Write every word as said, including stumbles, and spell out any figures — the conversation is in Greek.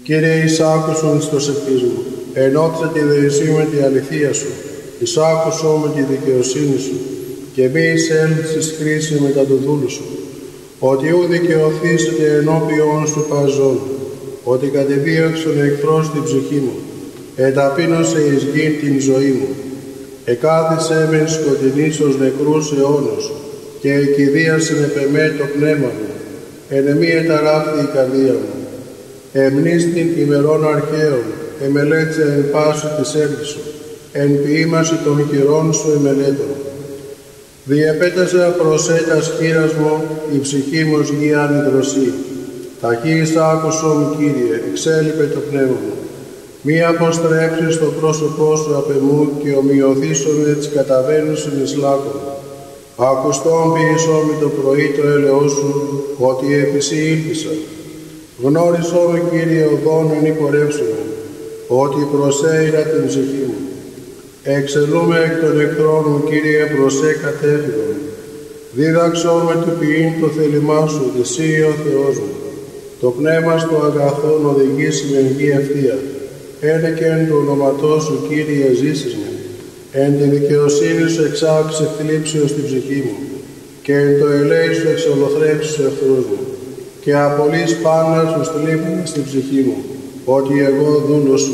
Κύριε, εισάκουσον εις τος ευχής μου, ενώτισε τη δεησή με τη αληθεία σου, εισάκουσον με τη δικαιοσύνη σου, και μη εισέλθεις κρίση μετά του δούλου σου, ότι ου δικαιωθήσετε ενώπιον σου παζών, ότι κατεδίωξον εχθρός την ψυχή μου, εταπείνωσε εις γην την ζωή μου, εκάθισε με σκοτεινής ως νεκρούς αιώνος, και εκηδίασε επ' εμέ το πνεύμα μου, εν εμή εταράχθη η καρδία μου. Εμνίστην ημερών αρχαίων, εμελέτησε εν πάση της έργης σου, εν ποίημαση των χειρών σου εμελέτων. Διεπέτασε προσέτας χείρας μου, η ψυχή μου ως γη ανιδροσή. Ταχύς άκουσον, Κύριε, εξέλιπε το πνεύμα μου. Μη αποστρέψεις το πρόσωπό σου απ' εμού και ομοιωθήσον έτσι καταβαίνουσιν εις λάκκον. Ακουστόν ποιησόν με το πρωί το έλεος σου, ότι επί σοι ήλπισα. Γνώρισό με, Κύριε, οδόν εν υπορεύσουμε, ότι προσέειρα την ψυχή μου. Εξελούμε εκ των εχθρών μου, Κύριε, προσέ κατέφυγον. Δίδαξό με του ποιήν το θέλημά σου, εσύ ο Θεός μου. Το πνεύμα στο αγαθόν οδηγήσει με γη ευθεία. Ένε και εν το ονοματό σου, Κύριε, ζήσεις με. Εν τη δικαιοσύνη σου εξάξε θλίψεως την ψυχή μου, και εν το ελέη σου εξολοθρέψεις τους εχθρούς μου, και απολύς πάντα στους θλίψεις στην ψυχή μου, ότι εγώ δούλος σου